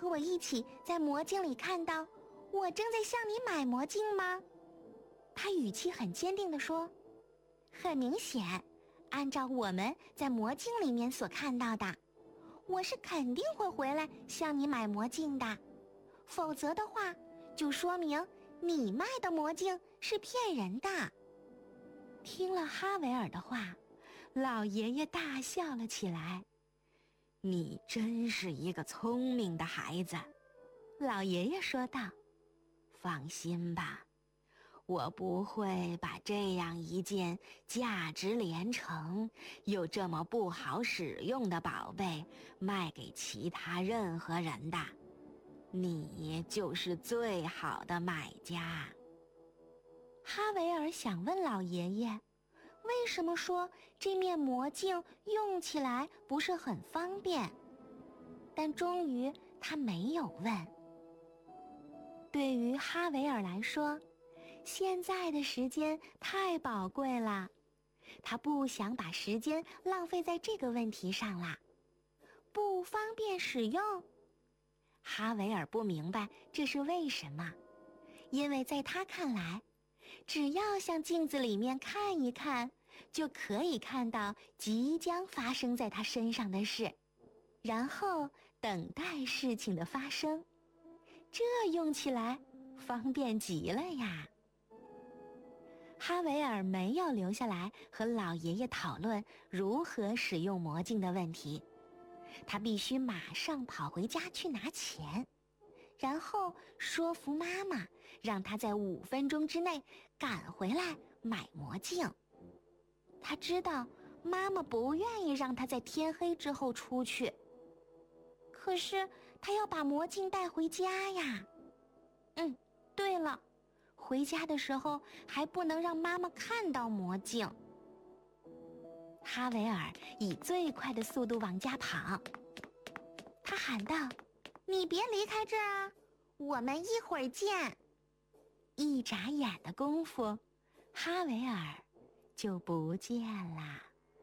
和我一起在魔镜里看到我正在向你买魔镜吗？他语气很坚定地说，很明显，按照我们在魔镜里面所看到的，我是肯定会回来向你买魔镜的，否则的话，就说明你卖的魔镜是骗人的。听了哈维尔的话，老爷爷大笑了起来。你真是一个聪明的孩子，老爷爷说道。放心吧，我不会把这样一件价值连城又这么不好使用的宝贝卖给其他任何人的。你就是最好的买家。哈维尔想问老爷爷，为什么说这面魔镜用起来不是很方便？但终于他没有问。对于哈维尔来说，现在的时间太宝贵了，他不想把时间浪费在这个问题上啦。不方便使用？哈维尔不明白这是为什么，因为在他看来，只要向镜子里面看一看，就可以看到即将发生在他身上的事，然后等待事情的发生。这用起来方便极了呀。哈维尔没有留下来和老爷爷讨论如何使用魔镜的问题，他必须马上跑回家去拿钱，然后说服妈妈，让她在5分钟之内赶回来买魔镜。他知道妈妈不愿意让他在天黑之后出去，可是他要把魔镜带回家呀。对了，回家的时候还不能让妈妈看到魔镜。哈维尔以最快的速度往家跑，他喊道，你别离开这儿啊，我们一会儿见。一眨眼的功夫，哈维尔就不见了。